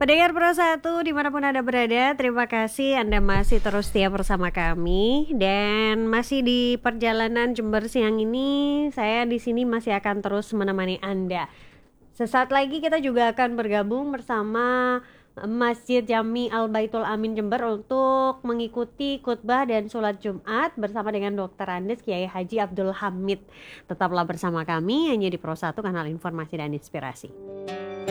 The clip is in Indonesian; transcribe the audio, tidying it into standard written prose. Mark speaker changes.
Speaker 1: Pendengar Pro 1 dimanapun Anda berada, terima kasih Anda masih terus setia bersama kami. Dan masih di perjalanan Jember siang ini, saya di sini masih akan terus menemani Anda. Sesaat lagi kita juga akan bergabung bersama Masjid Jami Al Baitul Amin Jember untuk mengikuti khutbah dan sholat Jumat bersama dengan Dr. Andes Kiai Haji Abdul Hamid. Tetaplah bersama kami hanya di Pro 1, kanal informasi dan inspirasi.